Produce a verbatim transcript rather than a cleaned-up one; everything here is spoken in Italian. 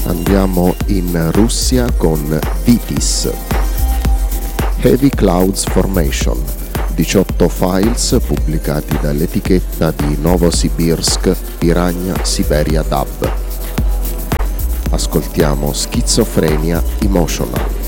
Andiamo in Russia con Vitis. Heavy Clouds Formation, diciotto files pubblicati dall'etichetta di Novosibirsk Piranha Siberia Dub. Ascoltiamo Schizophrenia Emotional.